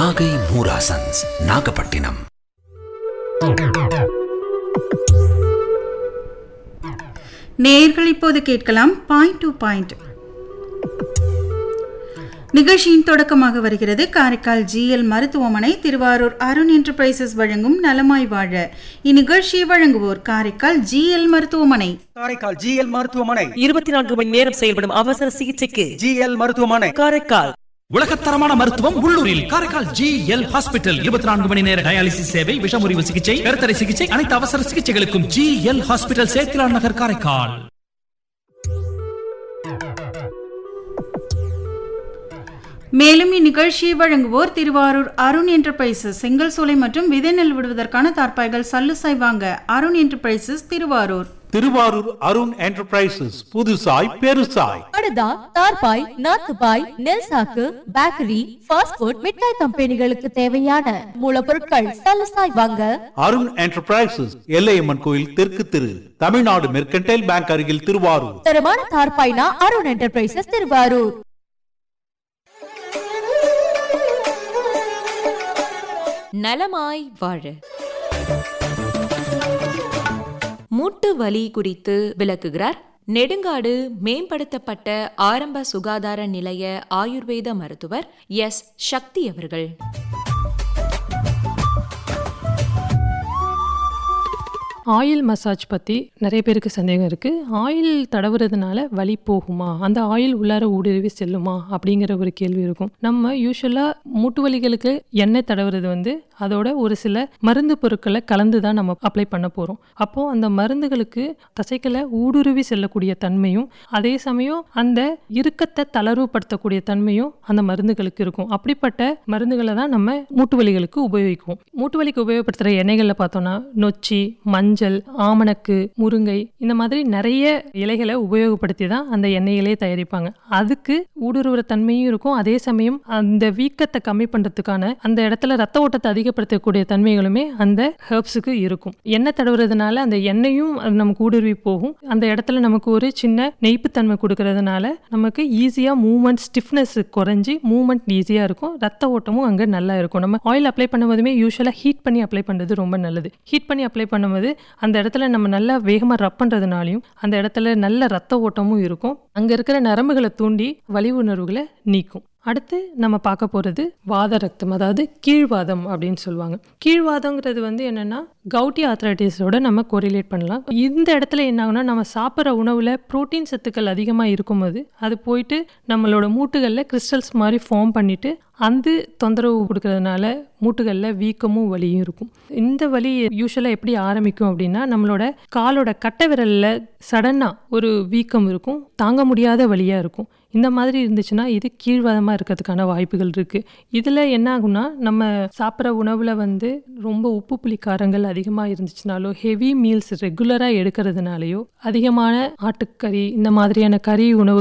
நாகை மூராசன்ஸ், நாகப்பட்டினம். நேயர்கள் இப்போது கேட்கலாம் பாயிண்ட் டு பாயிண்ட். நிகழ்ச்சியின் தொடக்கமாக வருகிறது. காரைக்கால் GL மருத்துவமனை, திருவாரூர் அருண் என்டர்பிரைசஸ் வழங்கும் நலமாய் வாழ. இந்நிகழ்ச்சியை வழங்குவோர் காரைக்கால் GL மருத்துவமனை. காரைக்கால் GL மருத்துவமனை 24 மணி நேரம் செயல்படும் அவசர சிகிச்சைக்கு GL மருத்துவமனை காரைக்கால். உலகத்தரமான மருத்துவம் உள்ளூரில் காரைக்கால் GL ஹாஸ்பிட்டல். 24 மணி நேர டயாலிசிஸ் சேவை, விஷமுறிவு சிகிச்சை, கருத்தடை சிகிச்சை, அனைத்து அவசர சிகிச்சைகளுக்கும் GL ஹாஸ்பிட்டல், சேத்திலான் நகர், காரைக்கால். மேலும் இந்நிகழ்ச்சியை வழங்குவோர் திருவாரூர் அருண் என்டர்பிரைசஸ். செங்கல் சோலை மற்றும் விதை நெல் விடுவதற்கான தார்ப்பாய்கள் சல்லுசாய் வாங்க அருண் என்டர்பிரைசஸ் திருவாரூர். திருவாரூர் அருண் என்டர்பிரைசஸ், புதுசாய் பெருசாய் படுதா, தார்பாய், நாத்துபாய், நெல் சாக்கு, பேக்கரி, ஃபாஸ்ட் ஃபுட், மிட்டாய் கம்பெனிகளுக்கு தேவையான மூலப்பொருட்கள் சலசாய் வாங்க அருண் என்டர்பிரைசஸ், எல்லையம்மன் கோயில் தெற்கு தெரு, தமிழ்நாடு மெர்கன்டைல் பேங்க் அருகில், திருவாரூர். தரமான தார்பாய்னா அருண் என்டர்பிரைசஸ் திருவாரூர். நலமாய் வாழ. மூட்டு வலி குறித்து விளக்குகிறார் நெடுங்காடு மேம்படுத்தப்பட்ட ஆரம்ப சுகாதார நிலைய ஆயுர்வேத மருத்துவர் எஸ். சக்தி அவர்கள். ஆயில் மசாஜ் பற்றி நிறைய பேருக்கு சந்தேகம் இருக்குது. ஆயில் தடவுறதுனால வலி போகுமா, அந்த ஆயில் உள்ளார ஊடுருவி செல்லுமா அப்படிங்கிற ஒரு கேள்வி இருக்கும். நம்ம யூஸ்வலாக மூட்டு வலிகளுக்கு எண்ணெய் தடவுறது அதோட ஒரு சில மருந்து பொருட்களை கலந்து தான் நம்ம அப்ளை பண்ண போகிறோம். அப்போது அந்த மருந்துகளுக்கு தசைகளை ஊடுருவி செல்லக்கூடிய தன்மையும், அதே சமயம் அந்த இறுக்கத்தை தளர்வுபடுத்தக்கூடிய தன்மையும் அந்த மருந்துகளுக்கு இருக்கும். அப்படிப்பட்ட மருந்துகளை தான் நம்ம மூட்டு வலிகளுக்கு உபயோகிக்குவோம். மூட்டு வலிக்கு உபயோகப்படுத்துகிற எண்ணெய்களில் பார்த்தோன்னா நொச்சி, மஞ்சள், ஆமணக்கு, முருங்கை, இந்த மாதிரி நிறைய இலைகளை உபயோகப்படுத்தி தான் அந்த எண்ணெய்களே தயாரிப்பாங்க. அதுக்கு ஊடுருவுற தன்மையும் இருக்கும். அதே சமயம் அந்த வீக்கத்தை கம்மி பண்றதுக்கான, அந்த இடத்துல ரத்த ஓட்டத்தை அதிகப்படுத்தக்கூடிய தன்மைகளுமே அந்த ஹெர்ப்ஸுக்கு இருக்கும். எண்ணெய் தடவுறதுனால அந்த எண்ணெயும் அது நமக்கு ஊடுருவி போகும். அந்த இடத்துல நமக்கு ஒரு சின்ன நெய்ப்புத்தன்மை கொடுக்கறதுனால நமக்கு ஈஸியா மூவ்மெண்ட், ஸ்டிஃப்னஸ் குறைஞ்சி மூவ்மெண்ட் ஈஸியா இருக்கும். ரத்த ஓட்டமும் அங்கே நல்லா இருக்கும். நம்ம ஆயில் அப்ளை பண்ணும்போதுமே யூஸ்வலாக ஹீட் பண்ணி அப்ளை பண்ணுறது ரொம்ப நல்லது. ஹீட் பண்ணி அப்ளை பண்ணும்போது அந்த இடத்துல நம்ம நல்லா வேகமாக ரப் பண்ணுறதுனாலையும் அந்த இடத்துல நல்ல ரத்த ஓட்டமும் இருக்கும். அங்கே இருக்கிற நரம்புகளை தூண்டி வலி உணர்வுகளை நீக்கும். அடுத்து நம்ம பார்க்க போகிறது வாத ரத்தம், அதாவது கீழ்வாதம் அப்படின்னு சொல்லுவாங்க. கீழ்வாதங்கிறது என்னென்னா கவுட்டி ஆர்த்ரைட்டிஸோட நம்ம கோரிலேட் பண்ணலாம். இந்த இடத்துல என்ன ஆகுனா, நம்ம சாப்பிட்ற உணவில் புரோட்டீன் சத்துக்கள் அதிகமாக இருக்கும்போது அது போயிட்டு நம்மளோட மூட்டுகளில் கிறிஸ்டல்ஸ் மாதிரி ஃபார்ம் பண்ணிவிட்டு அந்த தொந்தரவு கொடுக்கறதுனால மூட்டுகளில் வீக்கமும் வலியும் இருக்கும். இந்த வலி யூஸ்வலாக எப்படி ஆரம்பிக்கும் அப்படின்னா, நம்மளோட காலோட கட்டை விரலில் சடனாக ஒரு வீக்கம் இருக்கும், தாங்க முடியாத வலியாக இருக்கும். இந்த மாதிரி இருந்துச்சுன்னா இது கீழ்வாதமாக இருக்கிறதுக்கான வாய்ப்புகள் இருக்குது. இதில் என்ன ஆகுனா, நம்ம சாப்பிட்ற உணவில் ரொம்ப உப்பு புளி காரங்கள் அதிகமாக இருந்துச்சுனாலோ, ஹெவி மீல்ஸ் ரெகுலராக எடுக்கிறதுனாலையோ, அதிகமான ஆட்டுக்கறி இந்த மாதிரியான கறி உணவு